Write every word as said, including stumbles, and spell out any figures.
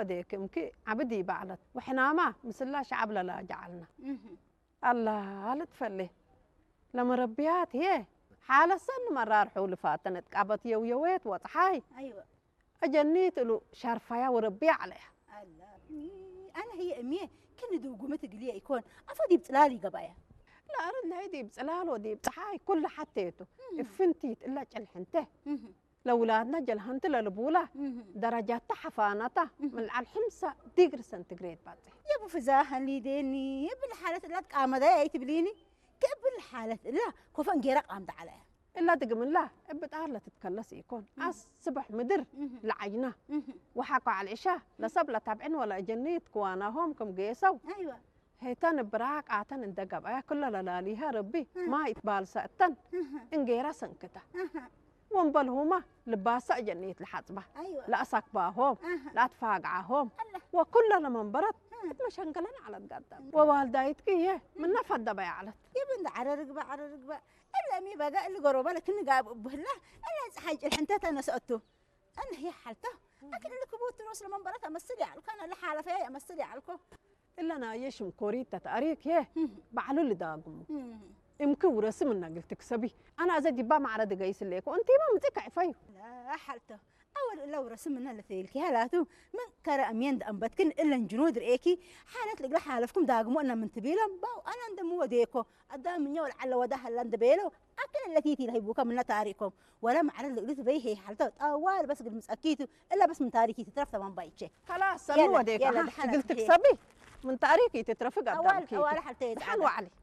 وديك مكي عبدي بعلت وحنا ما مثل شعب لا جعلنا الله لا تفلي لما ربيات هي حالة سن مرار حول فاتنت قبط يو يويت وطحاي ايوه اجنيت له شرفيا وربي عليها الله انا هي امي كن دو قومت قليه يكون افدي بتلالي قبايا لا أرد هيدي بسلال ودي بطحاي كل حتيته افنتيت إلا جلحنته لأولادنا جلحنت للبولة درجات حفانته من الحمسة ديجري سنتيغريد باتي يا ابو فزاها اللي ديني يا بالحالة لا تقام ذا تبليني كيف بالحالة لا كوفن جيرق قام عليها إلا دقم الله بتعرف تتكلس يكون عس صبح مدر لعينا وحكوا على العشاء لسبلة تابعين ولا جنيت كوانا هم كم جيسوا ايوه هيتان براك عتان اندقب ايا كل لا ليها ربي ما يتبال سأتن انجيرا سنكتا وانبل هما لباسا جنيت الحزبة ايوه لا سكباهم لا تفاقعهم وكلنا من برد مشنقلنا على القدام ووالدايتك هي من نفد بيعلت يا بنت على رقبة على رقبة الا مي بقى اللي قربا لكن قاب بهلا انا حاج الحنتات انا سأته انا هي حالته لكن اللي كبوت روس لمن برات امسلي على كان اللي حاله فيها امسلي علىكم إلا أنا يشم كوريتا تاريك هي بعلو اللي داقم يمكن ورسم النقل تكسبي أنا أزدي با معرض جايس ليك وأنتِ ما متكعي فيه لا حالته أول لو رسمنا لثيلك هلاتو من كرا أمين دم بتكن إلا الجنود رئيكي حالت لقى حالفكم داقمو أنا من تبيلم باو أنا عندما وديكو أدام من يول على ودها اللي عند أكل التي تي لهيبوكا من تاريخكم ولا معرض لقيت بيه هي حالته أول بس قد مسأكيتو إلا بس من تاريخي تترفض من بايتشي خلاص سلوى ديك قلت تكسبي من تاريخي تترفق قدامك أول أول حالتين حلوة علي